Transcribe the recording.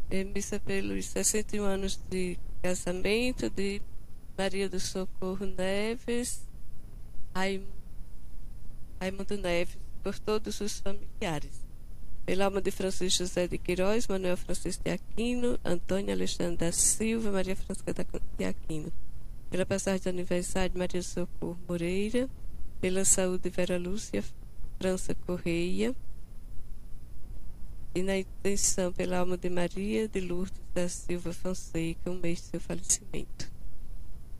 Missa pelos 61 anos de casamento de Maria do Socorro Neves, Raim- Raimundo Neves, por todos os familiares. Pela alma de Francisco José de Queiroz, Manuel Francisco de Aquino, Antônio Alexandre da Silva, Maria Francisca de Aquino. Pela passagem de aniversário de Maria do Socorro Moreira, pela saúde de Vera Lúcia França Correia, e na intenção pela alma de Maria de Lourdes da Silva Fonseca, um mês de seu falecimento.